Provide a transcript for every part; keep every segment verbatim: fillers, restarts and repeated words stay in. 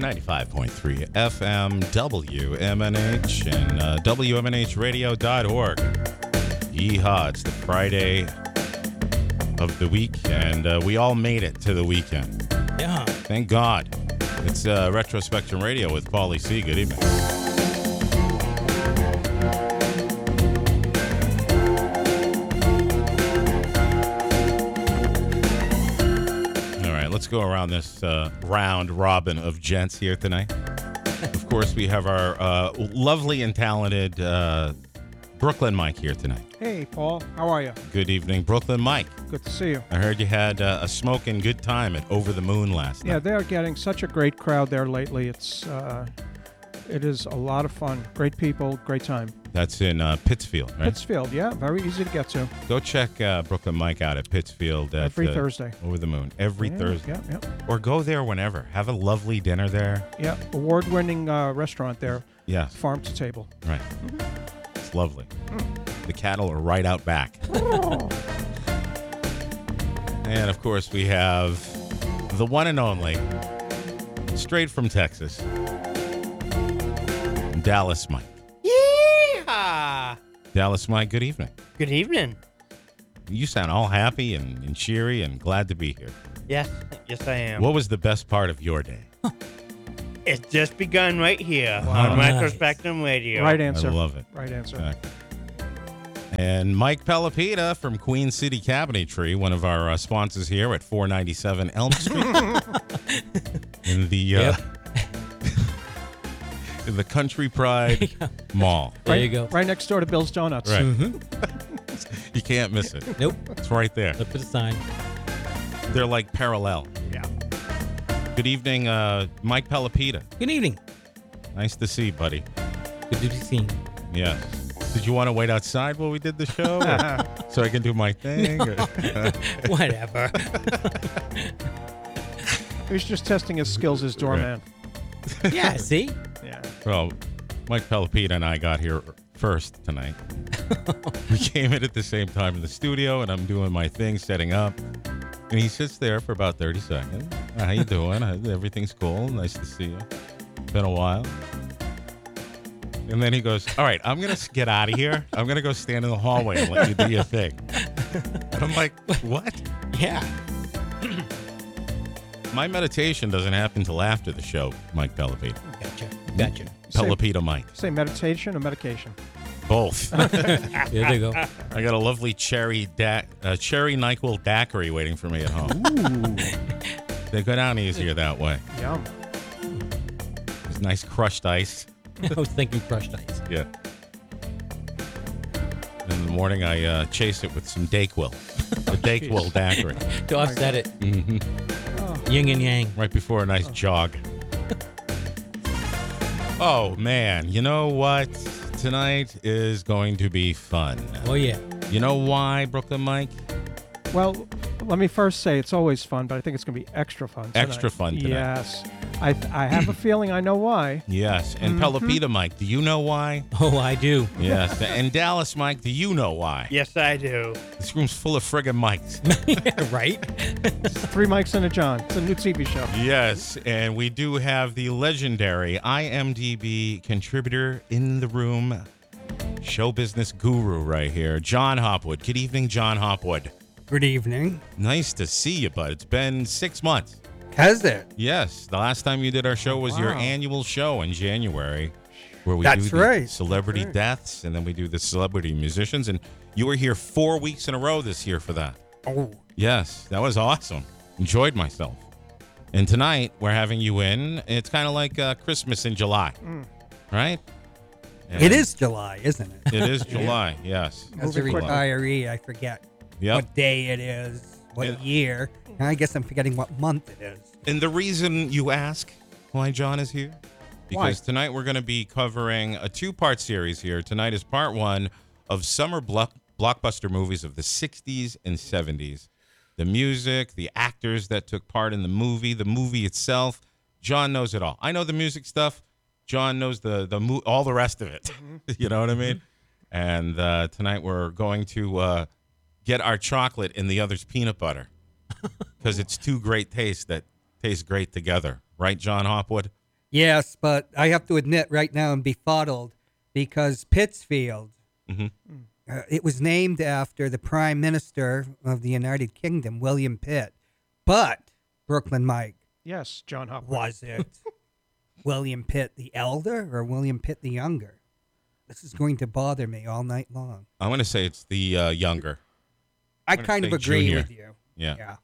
ninety-five point three F M W M N H and uh, W M N H radio dot org. Yeehaw, it's the Friday of the week, and uh, we all made it to the weekend. Yeah. Thank God. It's uh, Retro Spectrum Radio with Paulie C. Good evening. Let's go around this uh, round robin of gents here tonight. Of course, we have our uh, lovely and talented uh, Brooklyn Mike here tonight. Hey, Paul. How are you? Good evening, Brooklyn Mike. Good to see you. I heard you had uh, a smoking good time at Over the Moon last Yeah, night. they're getting such a great crowd there lately. It's uh, it is a lot of fun. Great people, great time. That's in uh, Pittsfield, right? Pittsfield, yeah, very easy to get to. Go check uh, Brooklyn Mike out at Pittsfield. At, Every uh, Thursday. Over the Moon. Every yeah, Thursday. Yeah, yeah. Or go there whenever. Have a lovely dinner there. Yeah, award-winning uh, restaurant there. Yes. Farm to table. Right. It's lovely. The cattle are right out back. And, of course, we have the one and only, straight from Texas, Dallas Mike. Yeehaw! Dallas Mike, good evening. Good evening. You sound all happy and, and cheery and glad to be here. Yes, yes I am. What was the best part of your day? It's just begun right here Wow. on Nice. Retro Spectrum Radio. Right answer. I love it. Right answer. Exactly. And Mike Pelopita from Queen City Cabinetry, one of our uh, sponsors here at four ninety-seven Elm Street. in the uh, Yep. in the Country Pride Mall. There right, you go. Right next door to Bill's Donuts. Right. Mm-hmm. You can't miss it. Nope. It's right there. Look for the sign. They're like parallel. Yeah. Good evening, uh, Mike Pelopita. Good evening. Nice to see you, buddy. Good to be seen. Yeah. Did you want to wait outside while we did the show? or- so I can do my thing? or- Whatever. He was just testing his skills as doorman. Yeah, see? Yeah. Well, Mike Pelopita and I got here first tonight. We came in at the same time in the studio, and I'm doing my thing, setting up. And he sits there for about thirty seconds. How you doing? Everything's cool. Nice to see you. Been a while. And then he goes, all right, I'm going to get out of here. I'm going to go stand in the hallway and let you do your thing. And I'm like, what? Yeah. My meditation doesn't happen until after the show, Mike Pelopita. Gotcha. Gotcha. Pelopita Mike. Say meditation or medication? Both. There they go. I got a lovely cherry da- uh, cherry NyQuil daiquiri waiting for me at home. Ooh. They go down easier that way. Yum. There's nice crushed ice. I was thinking crushed ice. Yeah. In the morning, I uh, chase it with some Dayquil. The Dayquil daiquiri. To offset it. hmm Oh. Yin and yang. Right before a nice jog. Oh, man. You know what? Tonight is going to be fun. Oh, yeah. You know why, Brooklyn Mike? Well, let me first say it's always fun, but I think it's going to be extra fun tonight. Extra fun tonight. Yes. I I have a feeling I know why. Yes. And Pelopita Mike, do you know why? Oh, I do. Yes. And Dallas Mike, do you know why? Yes, I do. This room's full of friggin' mics. Yeah, right? Three Mikes and a John. It's a new T V show. Yes, and we do have the legendary I M D B contributor in the room, show business guru right here, John Hopwood. Good evening, John Hopwood. Good evening. Nice to see you, bud. It's been six months. Has it? Yes, the last time you did our show was your Wow. annual show in January, where we That's do the right. celebrity That's right. deaths, and then we do the celebrity musicians, and you were here four weeks in a row this year for that. Oh, Yes, that was awesome. Enjoyed myself. And tonight, we're having you in. It's kind of like uh, Christmas in July, right? And it is July, isn't it? It is July, yes. As a Moving quickly. retiree, I forget Yep. what day it is, what Yeah. year. And I guess I'm forgetting what month it is. And the reason you ask why John is here, because Why? tonight we're going to be covering a two-part series here. Tonight is part one of summer block- blockbuster movies of the sixties and seventies. The music, the actors that took part in the movie, the movie itself. John knows it all. I know the music stuff. John knows the the mo- all the rest of it. You know what I mean? And uh, tonight we're going to uh, get our chocolate in the other's peanut butter because it's two great tastes that taste great together. Right, John Hopwood? Yes, but I have to admit right now I'm befuddled because Pittsfield, Mhm. uh, it was named after the Prime Minister of the United Kingdom, William Pitt. But, Brooklyn Mike, Yes, John Hopwood. was it William Pitt the Elder or William Pitt the Younger? This is going to bother me all night long. I'm going to say it's the uh, younger. I gonna kind of say agree junior. with you. Yeah. Yeah.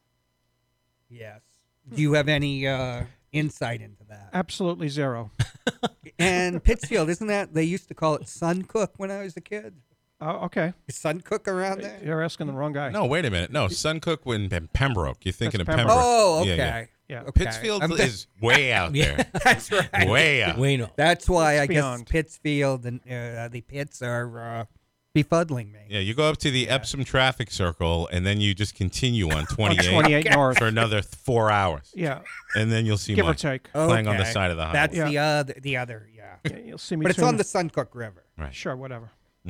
Yes. Do you have any uh, insight into that? Absolutely zero. And Pittsfield, isn't that they used to call it Suncook when I was a kid? Oh, okay. Is Suncook around there? You're asking the wrong guy. No, wait a minute. No, Suncook in Pem- Pembroke. You're thinking That's of Pembroke. Pembroke. Oh, Yeah, okay. yeah. Yeah. Okay. Pittsfield I'm- is way out Yeah. there. That's right. Way out. Wayne. no. That's why I It's guess beyond. Pittsfield and uh, the Pits are uh, befuddling me. Yeah, you go up to the Epsom traffic circle, and then you just continue on On twenty-eight twenty-eight North. for another th- four hours, Yeah, and then you'll see give or Mike take. playing on the Okay. side of the highway. That's Yeah. the other, the other, yeah. Yeah, you'll see me. But it's tune- on the Suncook River. Right. Sure, whatever.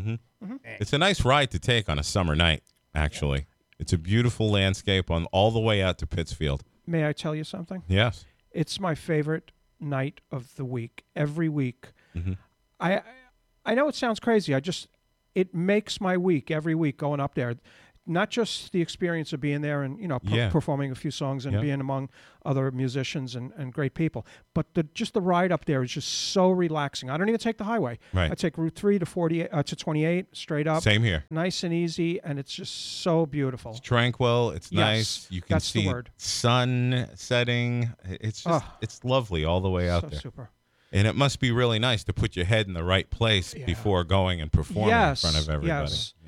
It's a nice ride to take on a summer night. Actually, it's a beautiful landscape on all the way out to Pittsfield. May I tell you something? Yes. It's my favorite night of the week. Every week, Mhm. I I know it sounds crazy. I just it makes my week every week going up there. Not just the experience of being there and you know per- Yeah. performing a few songs and Yeah. being among other musicians and, and great people, but the just the ride up there is just so relaxing. I don't even take the highway. Right. I take Route three to forty uh, to twenty-eight straight up. Same here. Nice and easy, and it's just so beautiful. It's tranquil. It's Yes, nice. You can that's the see word. sun setting. It's just Oh. it's lovely all the way out So there. super. And it must be really nice to put your head in the right place Yeah. before going and performing Yes, in front of everybody. yes. Yeah.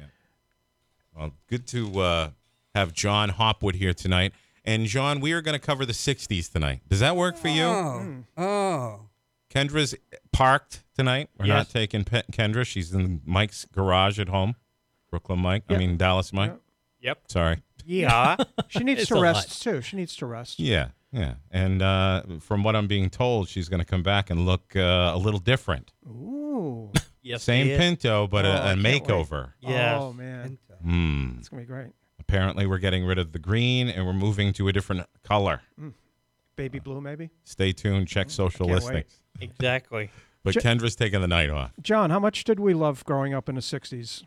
Well, good to uh, have John Hopwood here tonight. And John, we are going to cover the sixties tonight. Does that work for you? Oh, oh. Kendra's parked tonight. We're not Yes. taking Pe- Kendra. She's in Mike's garage at home. Brooklyn Mike. I Yeah. mean Dallas Mike. Yeah. Yep. Sorry. Yeah. She needs It's to a rest too. She needs to rest. Yeah, yeah. And uh, from what I'm being told, she's going to come back and look uh, a little different. Ooh. Yes. Same it is. Pinto, but Oh, a, I a can't wait. makeover. Yes. Oh man, Pinto. Hmm. it's gonna be great. Apparently, we're getting rid of the green and we're moving to a different color. Baby blue, maybe. Stay tuned. Check social Can't listings. Exactly. But Ch- Kendra's taking the night off. John, how much did we love growing up in the sixties?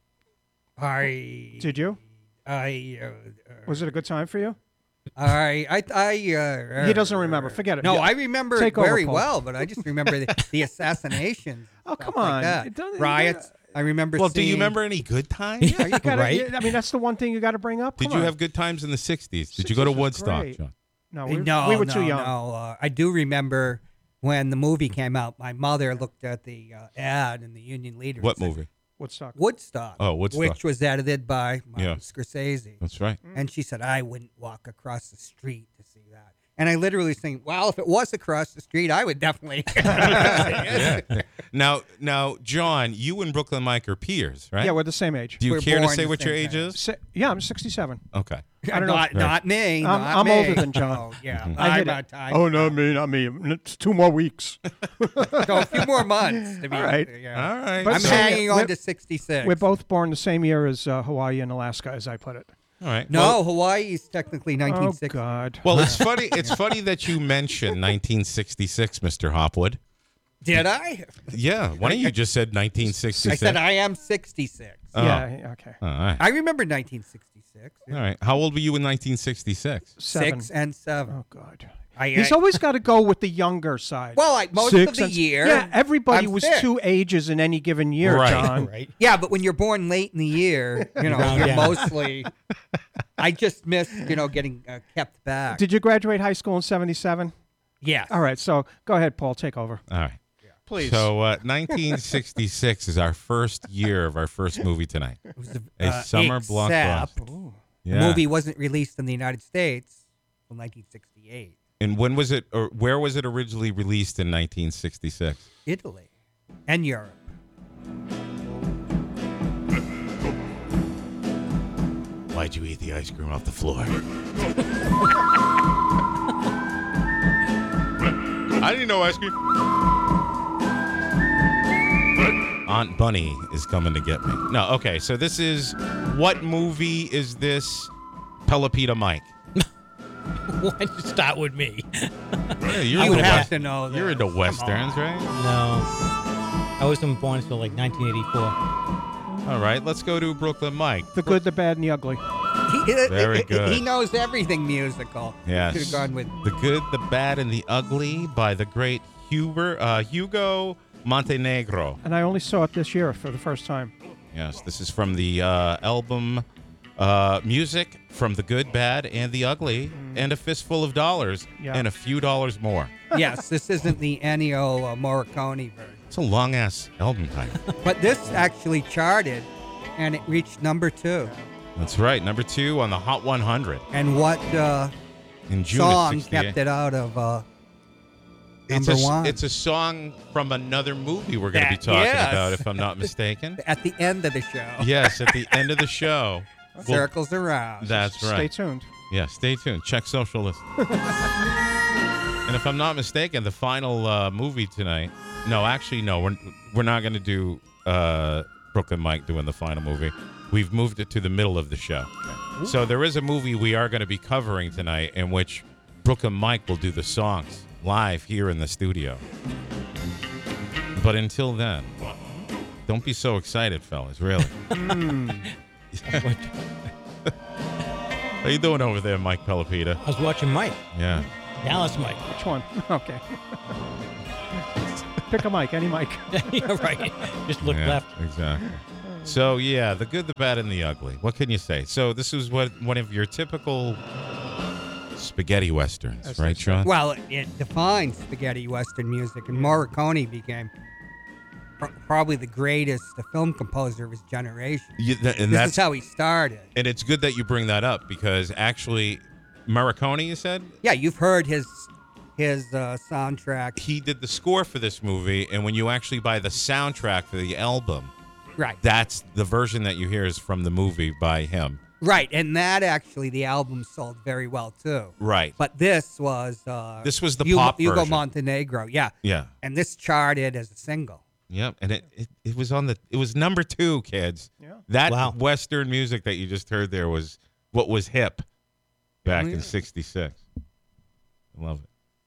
I, Did you? I, uh, Was it a good time for you? I, I, I, uh, He doesn't remember. Forget it. No, Yeah. I remember Take it over, very Paul. well, but I just remember the, the assassinations. Oh, stuff come like on. that. It doesn't- Riots. I remember. Well, do you seeing- remember any good times? Yeah, you gotta, Right? yeah, I mean, that's the one thing you got to bring up. Did Come you on. have good times in the sixties? Did you go to sixties was Woodstock, great. John? No, we, no, we were no, too young. No, uh, I do remember when the movie came out. My mother looked at the uh, ad in the Union Leader. What and said, movie? Woodstock. Woodstock. Oh, Woodstock. Which was edited by Martin Yeah. Scorsese. That's right. Mm. And she said, I wouldn't walk across the street to see that. And I literally think, well, if it was across the street, I would definitely. Yeah. Now, now, John, you and Brooklyn Mike are peers, right? Yeah, we're the same age. Do you We're care to born say the what your same age time. is? Si- yeah, I'm sixty-seven. Okay. I don't know. not, not me. I'm- not I'm me. older than John. Oh, yeah. Mhm. I I'm hit a it. time. Oh, no, me, not me. It's two more weeks. So a few more months. To be, All right. yeah. All right. But I'm so- hanging on we're- to sixty-six. We're both born the same year as uh, Hawaii and Alaska, as I put it. All right. No, Well, Hawaii is technically nineteen Oh, sixty. God. well, it's funny. It's funny that you mentioned nineteen sixty-six, Mister Hopwood. Did I? Yeah. Why don't you just said nineteen I sixty-six? said I am sixty-six. Oh. Yeah, okay. All right. I remember nineteen sixty-six. All right. How old were you in nineteen sixty-six? Seven. Six and seven. Oh, God. I, He's I- always got to go with the younger side. well, like most Six of the and- year. Yeah, everybody I'm was six. two ages in any given year, Right. John. Right? Yeah, but when you're born late in the year, you know, Round you're down. mostly. I just missed, you know, getting uh, kept back. Did you graduate high school in seventy-seven? yes. All right, so go ahead, Paul. Take over. All right. Please. So uh, nineteen sixty-six is our first year of our first movie tonight. It was a, A uh, summer except blockbuster. Ooh. The Yeah. movie wasn't released in the United States until nineteen sixty-eight. And when was it, or where was it originally released in nineteen sixty-six? Italy and Europe. Why'd you eat the ice cream off the floor? I didn't know ice cream. Aunt Bunny is coming to get me. No, okay. So this is, what movie is this? Pelopita Mike. Why'd you start with me? Yeah, you're I into would have west- to know that. You're into Come westerns, on. right? No. I wasn't born until like nineteen eighty-four. All right, let's go to Brooklyn Mike. The good, the bad, and the ugly. He, Very good. He knows everything musical. Yes. Could have gone with. The Good, the Bad, and the Ugly by the great Huber, uh, Hugo Montenegro. And I only saw it this year for the first time. Yes, this is from the uh, album uh, Music from the Good, Bad, and the Ugly, and a fistful of dollars, Yeah. and a few dollars more. Yes, this isn't the Ennio uh, Morricone version. It's a long-ass album title. But this actually charted, and it reached number two. That's right, number two on the Hot one hundred And what uh, in June song of sixty-eight. kept it out of uh, It's number a, one? It's a song from another movie we're going to be That- talking yes. about, if I'm not mistaken. At the end of the show. Yes, at the end of the show. Well, Circles around. that's Stay right. tuned. Yeah, stay tuned. Check social list. And if I'm not mistaken, the final uh, movie tonight. No, actually, no. We're we're not going to do uh, Brooklyn Mike doing the final movie. We've moved it to the middle of the show. So there is a movie we are going to be covering tonight in which Brooklyn Mike will do the songs live here in the studio. But until then, don't be so excited, fellas. Really. How you doing over there, Mike Pelopita? I was watching Mike. Yeah. Dallas Mike. Which one? Okay. Pick a mic, any mic. Yeah, right. Just look Yeah, left. Exactly. So yeah, the good, the bad, and the ugly. What can you say? So this is what one of your typical spaghetti westerns, That's right, it. Sean? Well, it, it defines spaghetti western music, and Morricone became pro- probably the greatest uh, film composer of his generation. You- th- and This that's is how he started. and it's good that you bring that up because actually, Morricone, you said Yeah, you've heard his his uh, soundtrack, he did the score for this movie, and when you actually buy the soundtrack for the album, right? that's the version that you hear is from the movie by him. Right, and that actually the album sold very well too. Right. But this was uh, This was the Hugo, pop Hugo version. Montenegro, yeah, Yeah. and this charted as a single. Yep, and it, it, it was on the it was number two, kids. Yeah. That Wow. Western music that you just heard there was what was hip back Yeah. in sixty-six. I love it.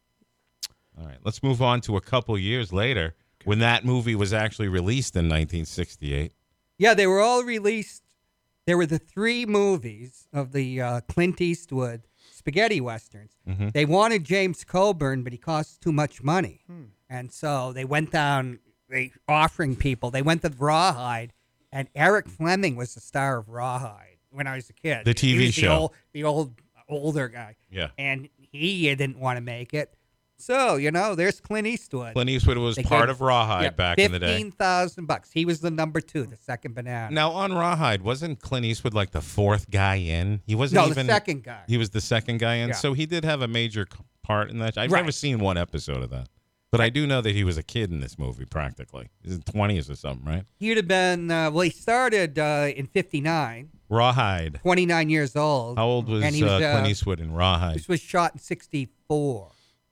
All right, let's move on to a couple years later when that movie was actually released in nineteen sixty-eight. Yeah, they were all released. There were the three movies of the uh, Clint Eastwood spaghetti westerns. Mm-hmm. They wanted James Coburn, but he cost too much money, and so they went down. They offering people. They went to Rawhide, and Eric Fleming was the star of Rawhide when I was a kid. The T V He was show. the old, the old older guy. Yeah. and he didn't want to make it. So you know, there's Clint Eastwood. Clint Eastwood was They part gave- of Rawhide yeah, back in the day. Fifteen thousand bucks. He was the number two, the second banana. Now on Rawhide, wasn't Clint Eastwood like the fourth guy in? He wasn't no, even the second guy. He was the second guy in, Yeah. so he did have a major c- part in that. I've Right. never seen one episode of that, but I do know that he was a kid in this movie. Practically, he's in twenties or something, right? He would have been. Uh, well, he started uh, in fifty-nine, Rawhide. twenty-nine years old. How old was, And he was, uh, uh, Clint Eastwood in Rawhide? This was shot in sixty-four,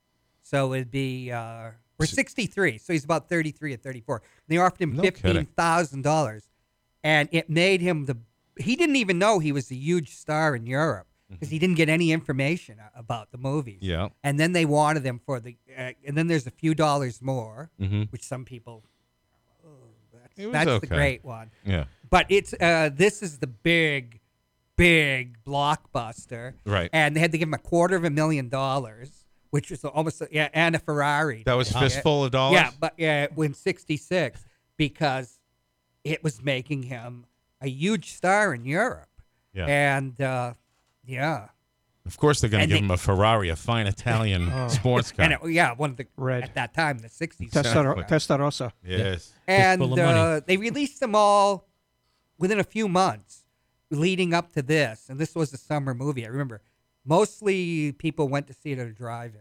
so it'd be uh, or sixty-three. So he's about thirty-three or thirty-four. They offered him No fifteen thousand dollars, and it made him the. He didn't even know he was a huge star in Europe because he didn't get any information a- about the movies. Yeah. And then they wanted him for the. Uh, and then there's a few dollars more, Mhm. which some people. Oh, that's It was that's okay. the great one. Yeah. But it's uh, this is the big, big blockbuster, Right. And they had to give him a quarter of a million dollars, which was almost yeah, and a Ferrari. That was Yeah. fistful of dollars. Yeah, but yeah, when sixty-six because it was making him a huge star in Europe, Yeah. and uh, yeah, Of course, they're going to And give they- him a Ferrari, a fine Italian sports car. and it, yeah, one of the Red. at that time the sixties. Testaro- Testarossa. yes. And full of money. uh, they released them all within a few months leading up to this. And this was a summer movie. I remember mostly people went to see it at a drive-in.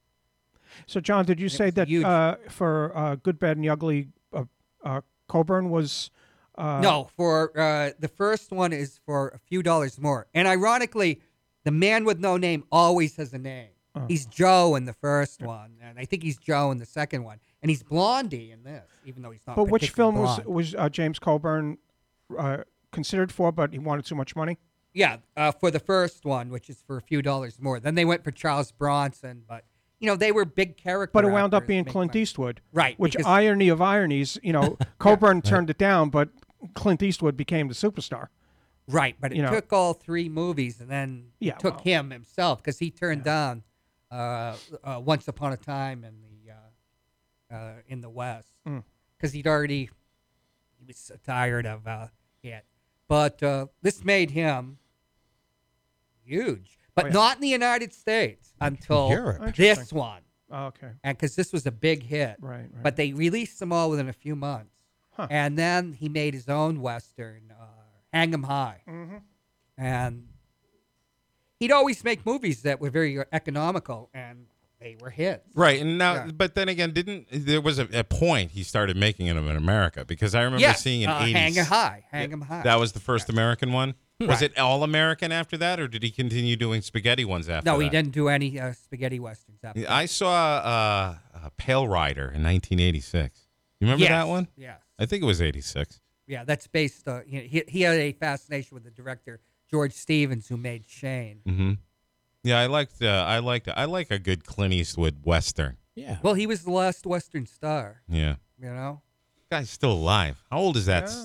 So, John, did you It say was that huge. uh, for uh, Good, Bad, and the Ugly, uh, uh, Coburn was. Uh, no, for uh, the first one is for a few dollars more. And ironically, the man with no name always has a name. Oh. He's Joe in the first one, and I think he's Joe in the second one. And he's Blondie in this, even though he's not. But which particularly film was blonde. was uh, James Coburn uh, considered for, but he wanted too much money? Yeah, uh, for the first one, which is for a few dollars more. Then they went for Charles Bronson, but you know they were big characters. But it wound up being Clint Eastwood. Right, Which because- irony of ironies, you know, Coburn turned it down, but Clint Eastwood became the superstar. Right, but it you know. took all three movies, and then Yeah, it took well. him himself because he turned down uh, uh, Once Upon a Time in the uh, uh, in the West Mm. because he'd already he was so tired of uh, it. But uh, this made him huge, but Oh, yeah. not in the United States until Europe. this Interesting. one, Oh, okay. and because this was a big hit. Right, right. But they released them all within a few months. Huh. And then he made his own Western, uh, Hang 'em High. Mm-hmm. And he'd always make movies that were very economical, and they were hits. Right, and now, Yeah. but then again, didn't there was a, a point he started making them in America? Because I remember Yes, seeing in uh, eighties. Hang 'em High, Hang 'em High. That was the first American one. Was Right. it all American after that, or did he continue doing spaghetti ones after that? no, he didn't do any uh, spaghetti westerns after that. I saw uh, uh, Pale Rider in nineteen eighty-six. You remember Yes, that one? Yes. I think it was eighty-six. Yeah, that's based. Uh, he, he he had a fascination with the director George Stevens, who made Shane. Mm-hmm. Yeah, I liked. Uh, I liked. I like a good Clint Eastwood western. Yeah. Well, he was the last Western star. Yeah, You know, guy's still alive. How old is that? Yeah.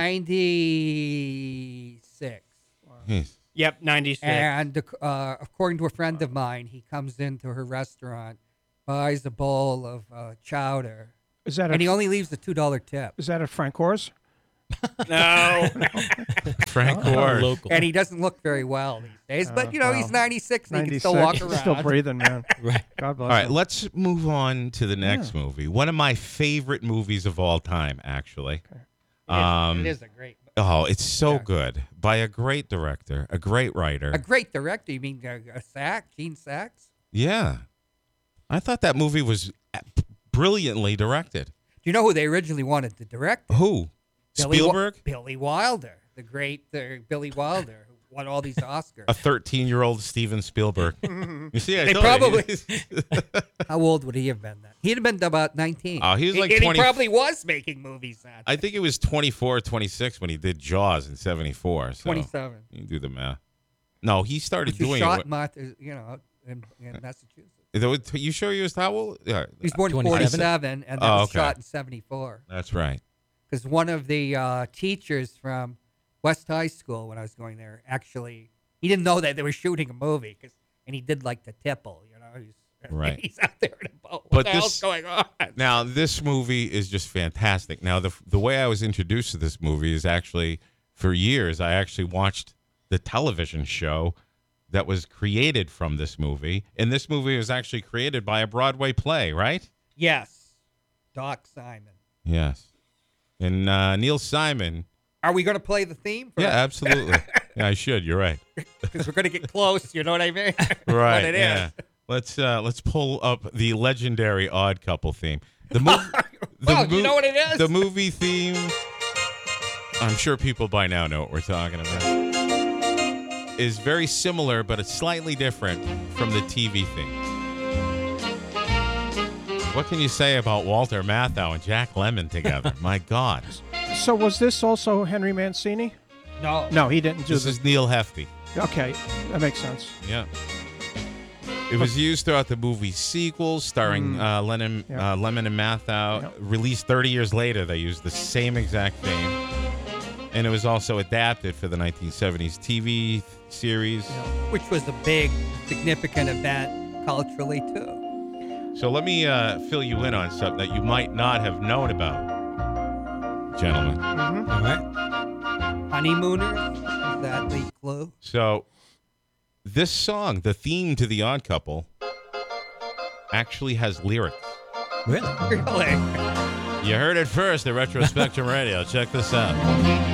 ninety-six. Jeez. Yep, ninety-six. And uh, according to a friend of mine, he comes into her restaurant, buys a bowl of uh, chowder, Is that and he a, only leaves a two dollar tip. is that a Frank Coors? no. Frank Oh, Ward. local. And he doesn't look very well these days, but Uh, you know well, he's ninety-six and he can still ninety-six. walk He's around. still breathing, man. Right. God bless All right, him. let's move on to the next movie. One of my favorite movies of all time, actually. Um, it is a great, Oh, it's so Yeah. good by a great director, a great writer. a great director. You mean uh, a Sack, Gene Sachs? Yeah, I thought that movie was brilliantly directed. Do you know who they originally wanted to direct it? Who? Billy Wa- Spielberg? Billy Wilder, the great the Billy Wilder, who won all these Oscars. A thirteen-year-old Steven Spielberg. You see, I They told probably- you. How old would he have been then? He'd have been about nineteen. Oh, he was like and twenty he probably was making movies then. I think it was twenty-four, twenty-six when he did Jaws in seventy-four. So twenty-seven. you can do the math. No, he started He doing shot it. Martha, you know, in, in Massachusetts. With, you sure he was how old? Yeah, He was born in twenty-seven? forty-seven and then Oh, was okay. shot in seventy-four. that's right. Because one of the uh, teachers from West High School when I was going there actually, he didn't know that they were shooting a movie, 'cause, and he did like the tipple, you know. He's, Right. He's out there in a boat. What But the this- hell's going on? Now, this movie is just fantastic. Now, the the way I was introduced to this movie is actually for years. I actually watched the television show that was created from this movie, and this movie was actually created by a Broadway play, right? Yes. Doc Simon. Yes. And uh, Neil Simon. Are we going to play the theme? Yeah, absolutely. Yeah, I should. You're right. Because we're going to get close. You know what I mean? Right. What it is. yeah. Let's uh, let's pull up the legendary Odd Couple theme. The movie. Oh, do you know what it is? The movie theme. I'm sure people by now know what we're talking about. Is very similar, but it's slightly different from the T V theme. What can you say about Walter Matthau and Jack Lemmon together? My God. So was this also Henry Mancini? No. No, he didn't do This this. is Neil Hefti. Okay, that makes sense. Yeah. It was used throughout the movie sequels, starring uh, Lennon, Yeah. uh, Lemon and Matthau. Yeah. Released thirty years later, they used the same exact theme. And it was also adapted for the nineteen seventies T V series. Which was a big, significant event culturally, too. So let me uh, fill you in on something that you might not have known about, gentlemen. All right. Honeymooners? Is that the clue? So this song, the theme to The Odd Couple, actually has lyrics. Really? Really? You heard it first at Retro Spectrum Radio. Check this out.